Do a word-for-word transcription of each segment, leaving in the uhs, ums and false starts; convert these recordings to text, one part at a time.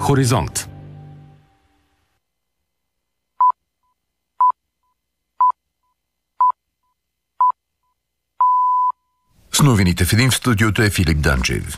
Хоризонт. С новините в един в студиото е Филип Данчев.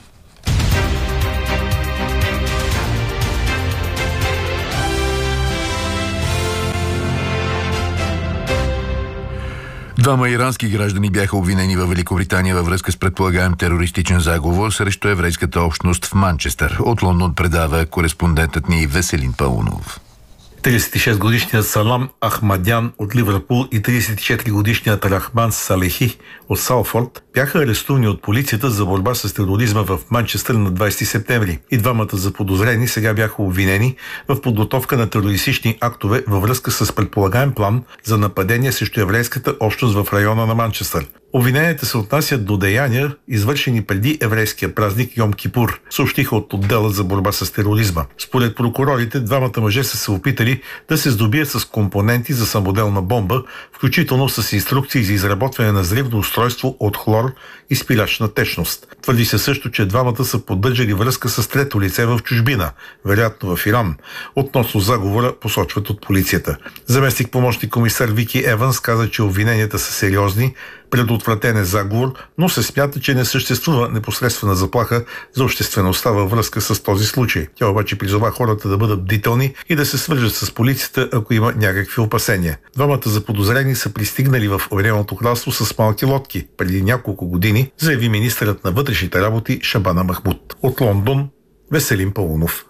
Двама ирански граждани бяха обвинени във Великобритания във връзка с предполагаем терористичен заговор срещу еврейската общност в Манчестър. От Лондон предава кореспондентът ни Веселин Паунов. тридесет и шестгодишният Салам Ахмадян от Ливърпул и тридесет и четиригодишният Рахман Салехи от Салфорд бяха арестувани от полицията за борба с тероризма в Манчестър на двадесети септември. И двамата заподозрени сега бяха обвинени в подготовка на терористични актове във връзка с предполагаем план за нападение срещу еврейската общност в района на Манчестър. Обвиненията се отнасят до деяния, извършени преди еврейския празник Йом Кипур, съобщиха от отдела за борба с тероризма. Според прокурорите, двамата мъже са се опитали да се здобият с компоненти за самоделна бомба, включително с инструкции за изработване на взривно устройство от хлор и спирачна течност. Твърди се също, че двамата са поддържали връзка с трето лице в чужбина, вероятно в Иран. Относно заговора посочват от полицията. Заместник помощник комисар Вики Еванс каза, че обвиненията са сериозни, предотвратен е заговор, но се смята, че не съществува непосредствена заплаха за обществеността във връзка с този случай. Тя обаче призова хората да бъдат бдителни и да се свържат с полицията, ако има някакви опасения. Двамата заподозрени са пристигнали в Обединеното кралство с малки лодки преди няколко години, заяви министърът на вътрешните работи Шабана Махмуд. От Лондон Веселин Паунов.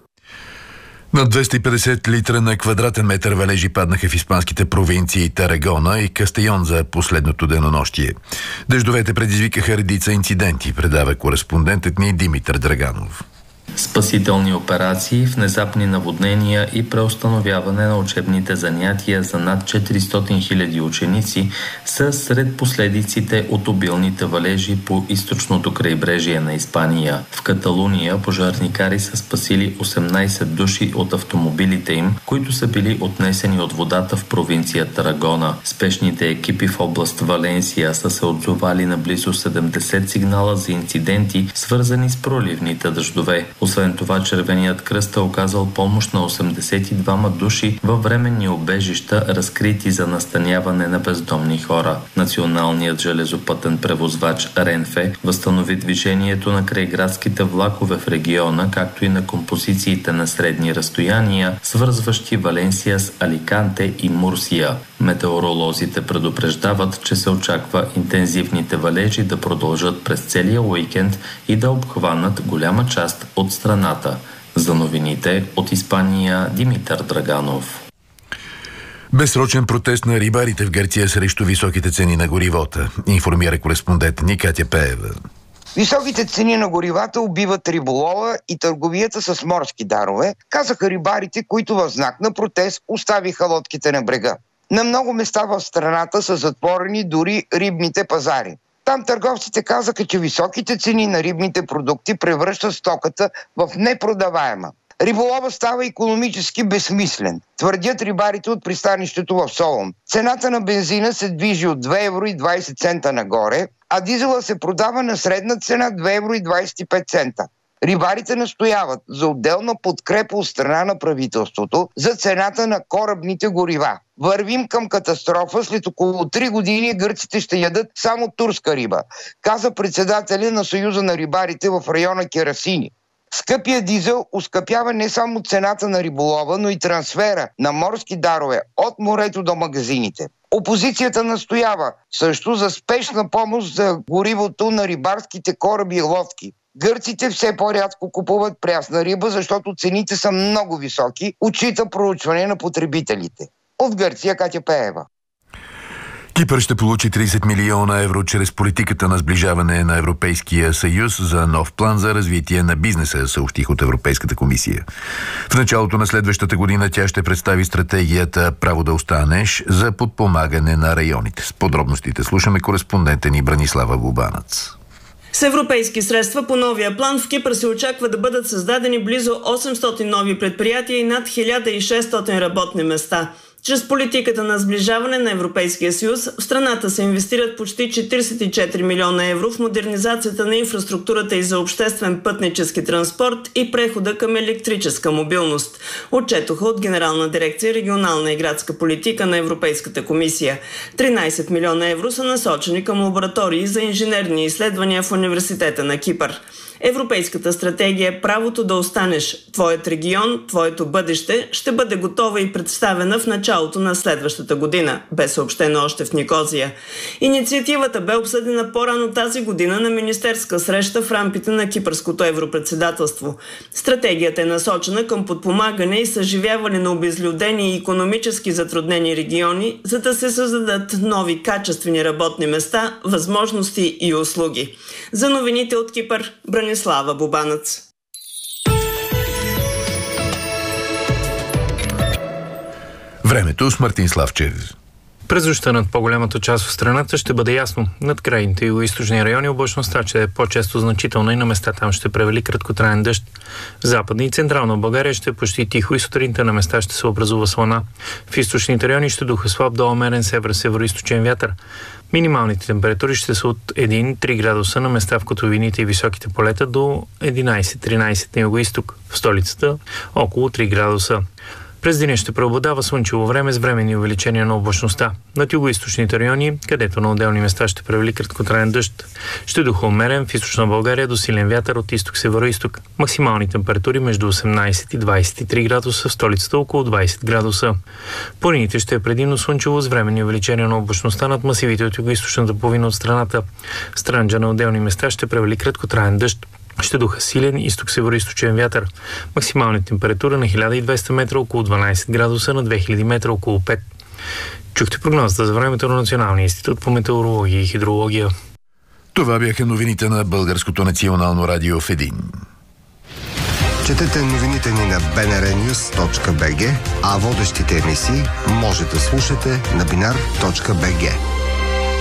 Над двеста и петдесет литра на квадратен метър валежи паднаха в испанските провинции Тарагона и Кастейон за последното денонощие. Дъждовете предизвикаха редица инциденти, предава кореспондентът ни Димитър Драганов. Спасителни операции, внезапни наводнения и преустановяване на учебните занятия за над четиристотин хиляди ученици са сред последиците от обилните валежи по източното крайбрежие на Испания. В Каталуния пожарникари са спасили осемнадесет души от автомобилите им, които са били отнесени от водата в провинция Тарагона. Спешните екипи в област Валенсия са се отзовали на близо седемдесет сигнала за инциденти, свързани с проливните дъждове. Освен това, Червеният кръст е оказал помощ на осемдесет и двама души във временни убежища, разкрити за настаняване на бездомни хора. Националният железопътен превозвач Ренфе възстанови движението на крайградските влакове в региона, както и на композициите на средни разстояния, свързващи Валенсия с Аликанте и Мурсия. Метеоролозите предупреждават, че се очаква интензивните валежи да продължат през целия уикенд и да обхванат голяма част от страната. За новините от Испания Димитър Драганов. Безсрочен протест на рибарите в Гърция срещу високите цени на горивота, информира кореспондент ни Катя Пеева. Високите цени на горивата убиват риболова и търговията с морски дарове, казаха рибарите, които в знак на протест оставиха лодките на брега. На много места в страната са затворени дори рибните пазари. Там търговците казаха, че високите цени на рибните продукти превръщат стоката в непродаваема. Риболова става икономически безсмислен, твърдят рибарите от пристанището в Солун. Цената на бензина се движи от две евро и двадесет цента нагоре, а дизела се продава на средна цена две евро и двадесет и пет цента. Рибарите настояват за отделна подкрепа от страна на правителството за цената на корабните горива. Вървим към катастрофа, след около три години гърците ще ядат само турска риба, каза председателя на Съюза на рибарите в района Керасини. Скъпия дизел ускъпява не само цената на риболова, но и трансфера на морски дарове от морето до магазините. Опозицията настоява също за спешна помощ за горивото на рибарските кораби и лодки. Гърците все по-рядко купуват прясна риба, защото цените са много високи, отчита проучване на потребителите. От Гърция Катя Пеева. Кипър ще получи тридесет милиона евро чрез политиката на сближаване на Европейския съюз за нов план за развитие на бизнеса, съобщих от Европейската комисия. В началото на следващата година тя ще представи стратегията "Право да останеш" за подпомагане на районите. С подробностите слушаме кореспондента ни Бранислава Бубанец. С европейски средства по новия план в Кипър се очаква да бъдат създадени близо осемстотин нови предприятия и над хиляда и шестстотин работни места. Чрез политиката на сближаване на Европейския съюз в страната се инвестират почти четиридесет и четири милиона евро в модернизацията на инфраструктурата и за обществен пътнически транспорт и прехода към електрическа мобилност, отчетоха от Генерална дирекция регионална и градска политика на Европейската комисия. тринадесет милиона евро са насочени към лаборатории за инженерни изследвания в Университета на Кипър. Европейската стратегия "Правото да останеш твоят регион, твоето бъдеще" ще бъде готова и представена в началото на следващата година, бе съобщено още в Никозия. Инициативата бе обсъдена по-рано тази година на министерска среща в рамките на кипърското европредседателство. Стратегията е насочена към подпомагане и съживяване на обезлюдени и икономически затруднени региони, за да се създадат нови качествени работни места, възможности и услуги. За новините от Кипър, Бранислава Бубанец. Времето с Мартин Славчев. През нощта над по-голямата част от страната ще бъде ясно. Над крайните югоизточни райони облачността ще е по-често значителна и на места там ще превали краткотраен дъжд. В Западна и Централна България ще е почти тихо и сутринта на места ще се образува слана. В източните райони ще духа слаб до умерен север-североизточен вятър. Минималните температури ще са от един до три градуса на места в котловините и високите полета до единадесет до тринадесет на югоизток. В столицата около три градуса. През деня ще преобладава слънчево време с временни увеличения на облачността. Над югоизточните райони, където на отделни места ще превали краткотраен дъжд, ще духа умерен, в източна България до силен вятър от изток-североизток. Максимални температури между осемнадесет и двадесет и три градуса, в столицата около двадесет градуса. Планините ще е предимно слънчево с временни увеличения на облачността над масивите от югоизточната половина от страната. В Странджа на отделни места ще превали краткотраен дъжд. Ще духа силен изток-североизточен вятър. Максимална температура на хиляда и двеста метра около дванадесет градуса, на две хиляди метра около пет. Чухте прогнозата за времето на Националния институт по метеорология и хидрология. Това бяха новините на Българското национално радио в един. Четете новините ни на би ен ар нюз точка би джи, а водещите емисии може да слушате на бинар точка би джи.